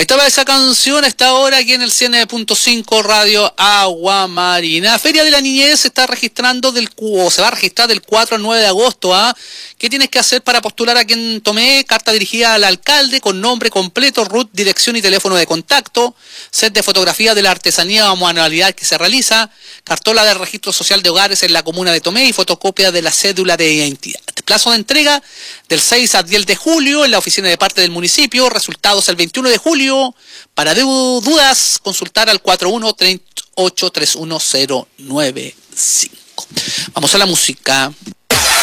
Estaba esa canción a esta hora aquí en el 100.5 Radio Agua Marina. Feria de la Niñez se está registrando se va a registrar del 4 al 9 de agosto. ¿Qué tienes que hacer para postular a quien tomé? Carta dirigida al alcalde con nombre completo, RUT, dirección y teléfono de contacto, set de fotografía de la artesanía o manualidad que se realiza, cartola del registro social de hogares en la comuna de Tomé y fotocopia de la cédula de identidad. Plazo de entrega del 6 al 10 de julio en la oficina de parte del municipio. Resultados el 21 de julio. Para dudas, consultar al 4138-31095. Vamos a la música.